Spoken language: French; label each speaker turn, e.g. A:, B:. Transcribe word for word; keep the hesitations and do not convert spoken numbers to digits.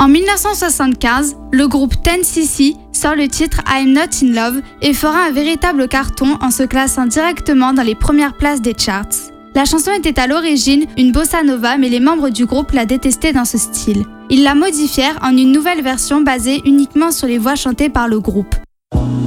A: En dix-neuf cent soixante-quinze, le groupe Ten cc sort le titre I'm Not in Love et fera un véritable carton en se classant directement dans les premières places des charts. La chanson était à l'origine une bossa nova, mais les membres du groupe la détestaient dans ce style. Ils la modifièrent en une nouvelle version basée uniquement sur les voix chantées par le groupe.